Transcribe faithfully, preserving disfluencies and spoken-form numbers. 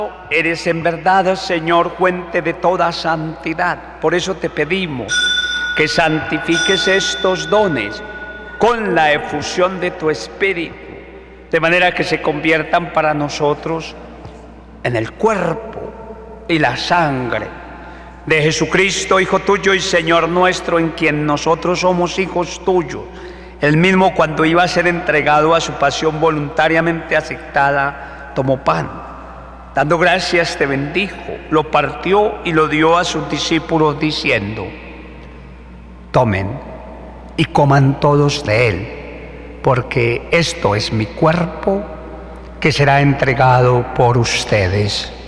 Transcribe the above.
Eres en verdad, Señor, fuente de toda santidad. Por eso te pedimos que santifiques estos dones con la efusión de tu Espíritu, de manera que se conviertan para nosotros en el cuerpo y la sangre de Jesucristo, Hijo tuyo y Señor nuestro, en quien nosotros somos hijos tuyos. Él mismo, cuando iba a ser entregado a su pasión voluntariamente aceptada, tomó pan. Dando gracias, te bendijo, lo partió y lo dio a sus discípulos diciendo: tomen y coman todos de él, porque esto es mi cuerpo que será entregado por ustedes.